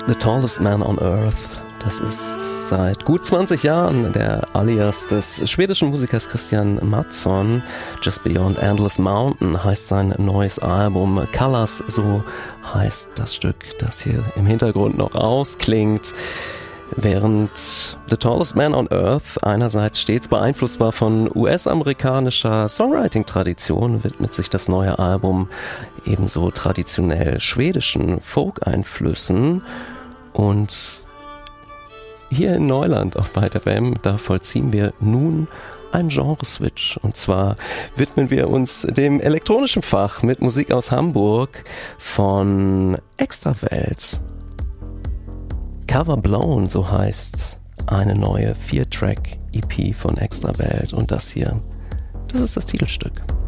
The Tallest Man on Earth. Das ist seit gut 20 Jahren der Alias des schwedischen Musikers Christian Mattsson. Just Beyond Endless Mountain heißt sein neues Album. Colors, so heißt das Stück, das hier im Hintergrund noch ausklingt. Während The Tallest Man on Earth einerseits stets beeinflusst war von US-amerikanischer Songwriting-Tradition, widmet sich das neue Album ebenso traditionell schwedischen Folk-Einflüssen. Und hier in Neuland auf Byte FM, da vollziehen wir nun einen Genreswitch. Und zwar widmen wir uns dem elektronischen Fach mit Musik aus Hamburg von Extrawelt. Cover Blown, so heißt eine neue 4-Track-EP von Extrawelt. Und das hier, das ist das Titelstück.